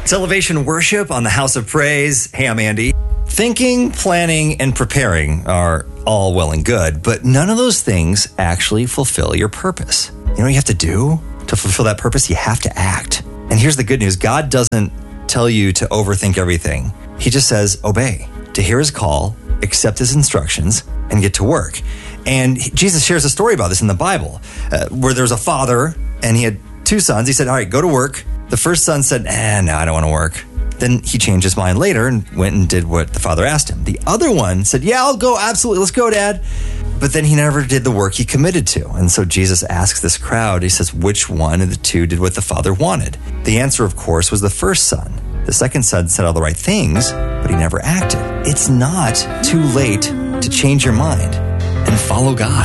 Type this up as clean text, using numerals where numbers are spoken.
It's Elevation Worship on the House of Praise. Hey, I'm Andy. Thinking, planning, and preparing are all well and good, but none of those things actually fulfill your purpose. You know what you have to do to fulfill that purpose? You have to act. And here's the good news. God doesn't tell you to overthink everything. He just says, obey, to hear his call, accept his instructions, and get to work. And Jesus shares a story about this in the Bible, where there's a father and he had two sons. He said, all right, go to work. The first son said, no, I don't want to work. Then he changed his mind later and went and did what the father asked him. The other one said, yeah, I'll go. Absolutely. Let's go, Dad. But then he never did the work he committed to. And so Jesus asks this crowd, he says, which one of the two did what the father wanted? The answer, of course, was the first son. The second son said all the right things, but he never acted. It's not too late to change your mind and follow God.